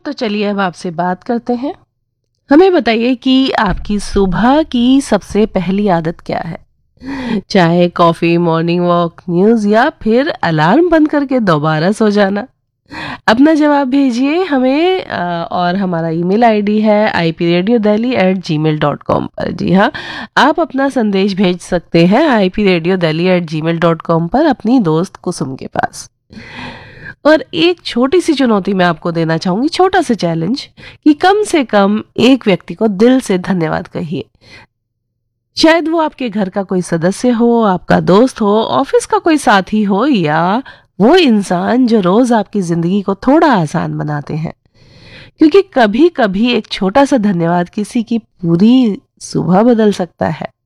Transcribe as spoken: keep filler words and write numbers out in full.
तो चलिए अब आपसे बात करते हैं। हमें बताइए कि आपकी सुबह की सबसे पहली आदत क्या है? चाय, कॉफ़ी, मॉर्निंग वॉक, न्यूज़ या फिर अलार्म बंद करके दोबारा सो जाना? अपना जवाब भेजिए हमें अ, और हमारा ईमेल आईडी है I P radio Delhi eight ji mail dot com पर। जी हाँ, आप अपना संदेश भेज सकते हैं I P radio Delhi eight ji mail dot com पर अपनी दोस्त कुसुम के पास। और एक छोटी सी चुनौती मैं आपको देना चाहूंगी, छोटा सा चैलेंज, कि कम से कम एक व्यक्ति को दिल से धन्यवाद कहिए। शायद वो आपके घर का कोई सदस्य हो, आपका दोस्त हो, ऑफिस का कोई साथी हो या वो इंसान जो रोज आपकी जिंदगी को थोड़ा आसान बनाते हैं। क्योंकि कभी कभी एक छोटा सा धन्यवाद किसी की पूरी सुबह बदल सकता है।